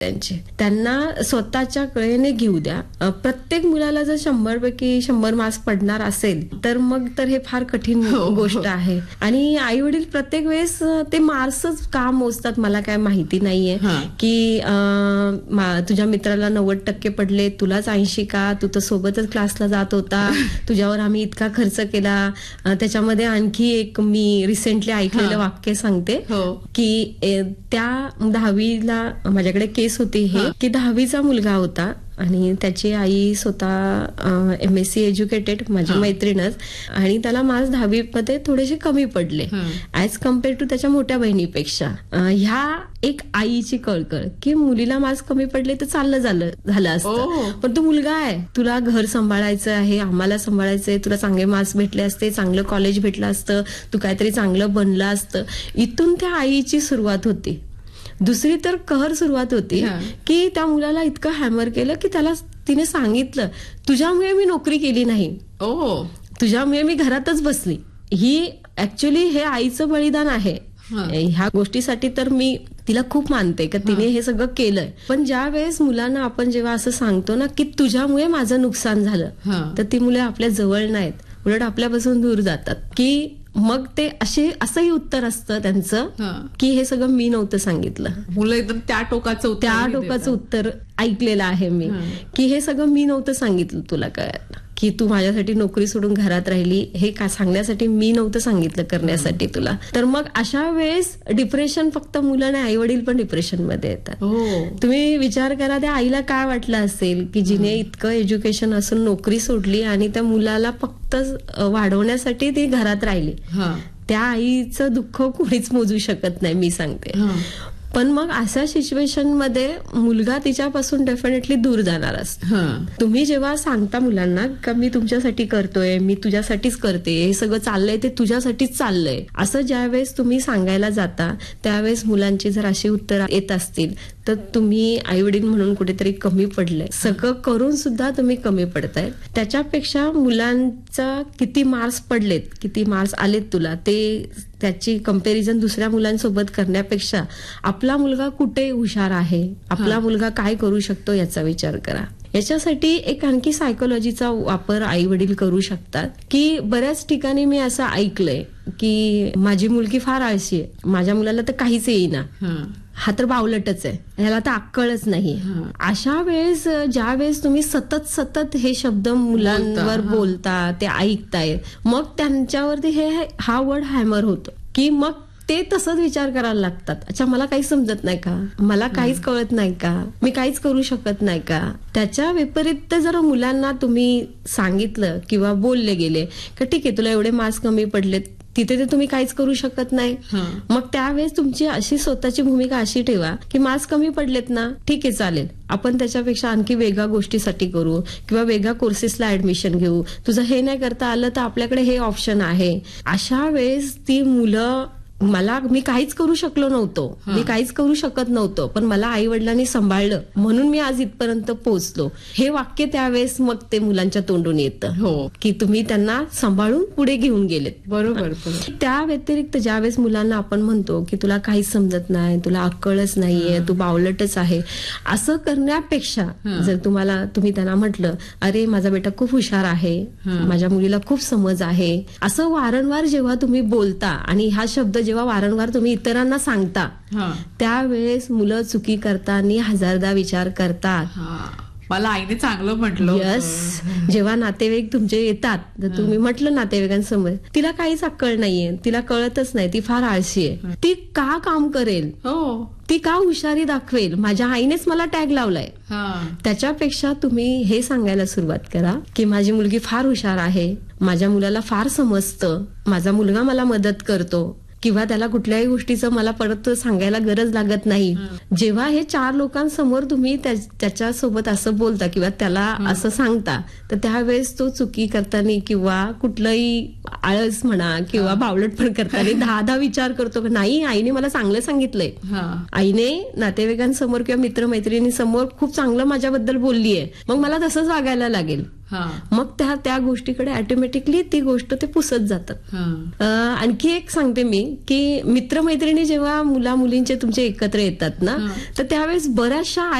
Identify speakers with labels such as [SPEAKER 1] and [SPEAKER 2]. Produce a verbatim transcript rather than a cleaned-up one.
[SPEAKER 1] त्यांचे. त्यांना स्वतःच्या कळेने घेऊ द्या. प्रत्येक मुलाला जर शंभर पैकी शंभर मार्क्स पडणार असेल तर मग तर हे फार कठीण गोष्ट आहे. आणि आई वडील प्रत्येक वेळेस ते मार्क्सच का मोजतात मला काय माहिती नाहीये की तुझ्या मित्राला नव्वद टक्के पडले, तुलाच ऐंशी का, तू तर सोबतच क्लासला जात होता, तुझ्यावर आम्ही इतका खर्च केला. त्याच्यामध्ये आणखी एक मी रिसेंटली ऐकलेलं वाक्य सांगते की त्या दहावीला माझ्याकडे केस होती हे की दहावीचा मुलगा होता आणि त्याची आई स्वतः एम एस सी एज्युकेटेड, माझी मैत्रीणच, आणि त्याला मार्क्स दहावी मध्ये थोडेसे कमी पडले ऍज कम्पेअर टू त्याच्या मोठ्या बहिणीपेक्षा. ह्या एक आईची कळकळ की मुलीला मार्क्स कमी पडले तर चाललं झालं झालं असतं, पण तू मुलगा आहे, तुला घर सांभाळायचं आहे, आम्हाला सांभाळायचंय, तुला चांगले मार्क्स भेटले असते, चांगलं कॉलेज भेटलं असतं, तू काहीतरी चांगलं बनलं असतं. इथून त्या आईची सुरुवात होती. दुसरी तर कहर सुरुवात होती की त्या मुलाला इतकं हॅमर केलं की त्याला तिने सांगितलं तुझ्यामुळे मी नोकरी केली नाही, तुझ्यामुळे मी घरातच बसली. ही ऍक्च्युली हे आईचं बलिदान आहे. ह्या गोष्टीसाठी तर मी तिला खूप मानते की तिने हे सगळं केलंय. पण ज्या वेळेस मुलांना आपण जेव्हा असं सांगतो ना की तुझ्यामुळे माझं नुकसान झालं, तर ती मुले आपल्या जवळ नाहीत, उलट आपल्यापासून दूर जातात. की मग ते असे असंही उत्तर असतं त्यांचं की हे सगळं मी नव्हतं सांगितलं.
[SPEAKER 2] मुलं एकदम त्या टोकाचं
[SPEAKER 1] त्या टोकाचं उत्तर ऐकलेलं आहे मी की हे सगळं मी नव्हतं सांगितलं तुला, काय की तू माझ्यासाठी नोकरी सोडून घरात राहिली, हे का सांगण्यासाठी मी नव्हतं सांगितलं करण्यासाठी तुला. तर मग अशा वेळेस डिप्रेशन फक्त मुलं नाही, आई वडील पण डिप्रेशन मध्ये येतात. तुम्ही विचार करा त्या आईला काय वाटलं असेल की जिने इतकं एज्युकेशन असून नोकरी सोडली आणि त्या मुलाला फक्त वाढवण्यासाठी ती घरात राहिली. त्या आईचं दुःख कोणीच मोजू शकत नाही, मी सांगते. पण मग अशा सिच्युएशन मध्ये मुलगा तिच्यापासून डेफिनेटली दूर जाणार असतो. तुम्ही जेव्हा सांगता मुलांना का मी तुमच्यासाठी करतोय, मी तुझ्यासाठीच करते, हे सगळं चाललंय ते तुझ्यासाठीच चाललंय, असं ज्यावेळेस तुम्ही सांगायला जाता त्यावेळेस मुलांची जर अशी उत्तरं येत असतील तर तुम्ही आई वडील म्हणून कुठेतरी कमी पडलंय. सगळं करून सुद्धा तुम्ही कमी पडताय. त्याच्यापेक्षा मुलांचा किती मार्क्स पडलेत, किती मार्क्स आलेत तुला, ते त्याची कंपॅरिझन दुसऱ्या मुलांसोबत करण्यापेक्षा आपला मुलगा कुठे हुशार आहे, आपला मुलगा काय करू शकतो याचा विचार करा. याच्यासाठी एक आणखी सायकोलॉजीचा वापर आई वडील करू शकतात की बऱ्याच ठिकाणी मी असं ऐकलंय की माझी मुलगी फार आळशी आहे, माझ्या मुलाला तर काहीच येईना, हा तर बावलटच आहे, ह्याला तर अक्कलच नाही. अशा वेळेस ज्या वेळेस तुम्ही सतत सतत हे शब्द मुलांवर बोलता, ते ऐकताय, मग त्यांच्यावरती हे हा वर्ड हॅमर होतो की मग ते तसंच विचार करायला लागतात. अच्छा मला काही समजत नाही का, मला काहीच कळत नाही का, मी काहीच करू शकत नाही का. त्याच्या विपरीत जर मुलांना तुम्ही सांगितलं किंवा बोलले गेले की ठीक आहे तुला एवढे मार्क्स कमी पडलेत, तिथे ते तुम्ही काहीच करू शकत नाही, मग त्यावेळेस तुमची अशी स्वतःची भूमिका अशी ठेवा की मार्क्स कमी पडलेत ना, ठीक आहे चालेल, आपण त्याच्यापेक्षा आणखी वेगळ्या गोष्टीसाठी करू किंवा वेगळ्या कोर्सेसला ऍडमिशन घेऊ, तुझं हे नाही करता आलं तर आपल्याकडे हे ऑप्शन आहे. अशा वेळेस ती मुलं मला मी काहीच करू शकलो नव्हतो, मी काहीच करू शकत नव्हतो, पण मला आई वडिलांनी सांभाळलं म्हणून मी आज इथपर्यंत पोहोचलो, हे वाक्य त्यावेळेस मग ते मुलांच्या तोंडून येतं की तुम्ही त्यांना सांभाळून पुढे घेऊन गेलेत.
[SPEAKER 2] बरोबर.
[SPEAKER 1] त्या व्यतिरिक्त ज्यावेळेस मुलांना आपण म्हणतो की तुला काहीच समजत नाही, तुला अक्कलच नाहीये, तू बावलटच आहे, असं करण्यापेक्षा जर तुम्हाला तुम्ही त्यांना म्हटलं अरे माझा बेटा खूप हुशार आहे, माझ्या मुलीला खूप समज आहे, असं वारंवार जेव्हा तुम्ही बोलता आणि हा शब्द जेव्हा वारंवार तुम्ही इतरांना सांगता त्यावेळेस मुलं चुकी करताना हजारदा विचार करतात.
[SPEAKER 2] मला आईने चांगलं म्हटलं.
[SPEAKER 1] यस, जेव्हा नातेवाईक तुमचे येतात तर तुम्ही म्हटलं नातेवाईकांसमोर तिला काहीच अक्कल नाहीये, तिला कळतच नाही, ती फार आळशी आहे, ती का काम करेल, ती का हुशारी दाखवेल, माझ्या आईनेच मला टॅग लावलाय, त्याच्यापेक्षा तुम्ही हे सांगायला सुरुवात करा की माझी मुलगी फार हुशार आहे, माझ्या मुलाला फार समजतं, माझा मुलगा मला मदत करतो किंवा त्याला कुठल्याही गोष्टीचं मला परत सांगायला गरज लागत नाही. जेव्हा हे चार लोकांसमोर तुम्ही त्याच्यासोबत असं बोलता किंवा त्याला असं सांगता तर त्यावेळेस तो चुकी करताना किंवा कुठलंही आळस म्हणा किंवा बावलट पण करताना दहा दहा विचार करतो की नाही आईने मला चांगलं सांगितलंय, आईने नातेवाईकांसमोर किंवा मित्रमैत्रिणींसमोर खूप चांगलं माझ्याबद्दल बोललीये, मग मला तसंच वागायला लागेल,
[SPEAKER 2] हा.
[SPEAKER 1] मग त्या त्या गोष्टीकडे ऑटोमॅटिकली ती गोष्ट ते पुसत जातात.
[SPEAKER 2] हा.
[SPEAKER 1] अं, आणखी एक सांगते मी की मित्रमैत्रिणी जेव्हा मुला मुलींचे तुमचे एकत्र येतात ना,
[SPEAKER 2] हा.
[SPEAKER 1] तर त्यावेळेस बऱ्याचशा